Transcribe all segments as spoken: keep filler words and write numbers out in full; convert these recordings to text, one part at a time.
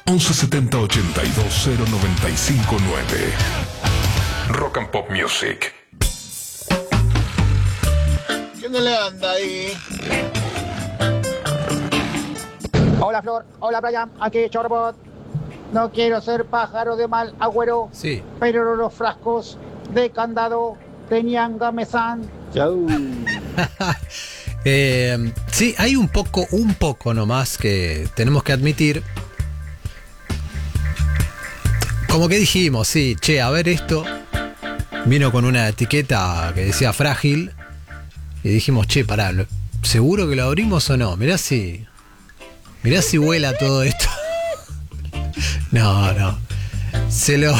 once setenta ochenta y dos cero noventa y cinco nueve. Rock and Pop Music. ¿Qué le anda ahí? Hola Flor, hola Brian, aquí Chorbot. No quiero ser pájaro de mal agüero, sí, pero los frascos de candado tenían gamezán. Chau. eh, sí, hay un poco, un poco nomás que tenemos que admitir. Como que dijimos, sí, che, a ver esto. Vino con una etiqueta que decía frágil. Y dijimos, che, pará, ¿seguro que lo abrimos o no? Mirá si. Mirá si vuela todo esto. No, no. Se lo.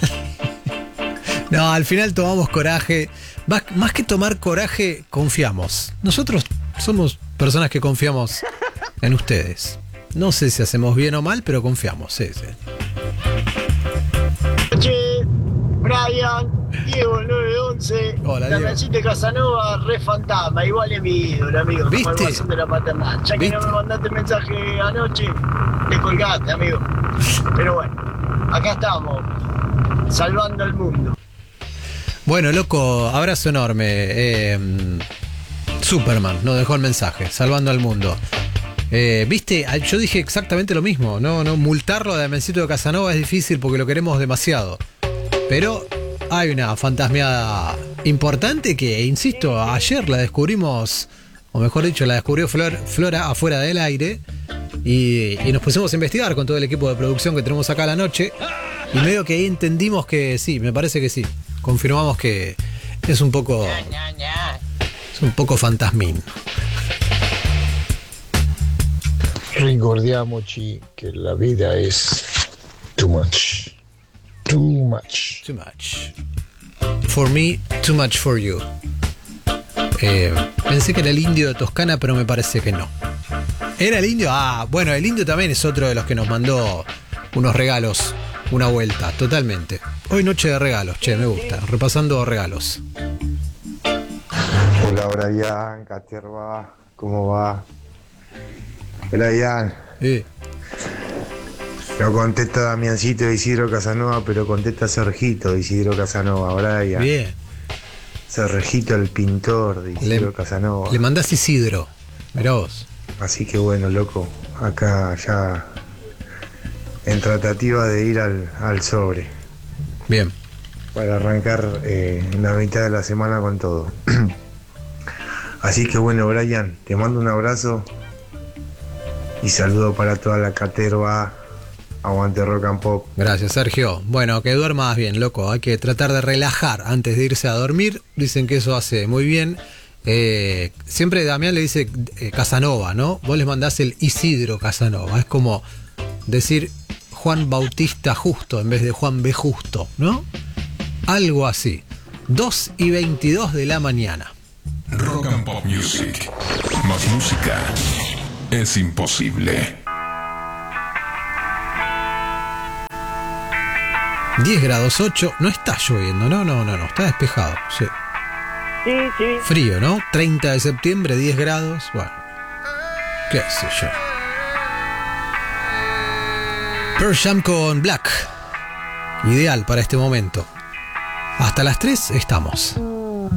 No, al final tomamos coraje. Más, más que tomar coraje, confiamos. Nosotros somos personas que confiamos en ustedes. No sé si hacemos bien o mal, pero confiamos, sí, sí. Che, Brian, Diego nueve once. Hola, la Diego. Nachita Casanova, re fantasma, igual es mi ídolo, amigo. ¿Viste? Como algo de la paternal. Ya que ¿Viste? no me mandaste mensaje anoche, te colgaste, amigo. Pero bueno, acá estamos, salvando el mundo. Bueno, loco, abrazo enorme. Eh, Superman nos dejó el mensaje, salvando al mundo. Eh, Viste, yo dije exactamente lo mismo. No, no, multarlo de Damiancito de Casanova es difícil porque lo queremos demasiado. Pero hay una fantasmeada importante que, insisto, ayer la descubrimos, o mejor dicho, la descubrió Flor, Flora afuera del aire. Y, y nos pusimos a investigar con todo el equipo de producción que tenemos acá a la noche. Y medio que ahí entendimos que sí, me parece que sí. Confirmamos que es un poco. Es un poco fantasmín. Ricordiamo che la vida es too much. Too much. Too much. For me, too much for you. Eh, pensé que era el indio de Toscana, pero me parece que no. ¿Era el indio? Ah, bueno, el indio también es otro de los que nos mandó unos regalos, una vuelta, totalmente. Hoy noche de regalos, che, me gusta. Repasando regalos. Hola Brian, Caterva, ¿cómo va? Brian, Eh, no contesta Damiancito de Isidro Casanova, pero contesta Sergito de Isidro Casanova, Brian. bien. Sergito el pintor de Isidro Le- Casanova. Le mandás Isidro. Mirá vos. Así que bueno, loco, acá ya en tratativa de ir al, al sobre. Bien. Para arrancar eh, en la mitad de la semana con todo. Así que bueno, Brian, te mando un abrazo y saludo para toda la caterva. Aguante Rock and Pop. Gracias, Sergio. Bueno, que duermas bien, loco. Hay que tratar de relajar antes de irse a dormir. Dicen que eso hace muy bien. Eh, siempre Damián le dice eh, Casanova, ¿no? Vos les mandás el Isidro Casanova. Es como decir Juan Bautista Justo en vez de Juan B. Justo, ¿no? Algo así. dos y veintidós de la mañana. Rock and Pop Music. Más música es imposible. diez grados ocho. No está lloviendo, no, no, no, no. Está despejado, sí. Sí, sí. Frío, ¿no? treinta de septiembre, diez grados. Bueno, qué sé yo. Pearl Jam con Black. Ideal para este momento. Hasta las tres estamos.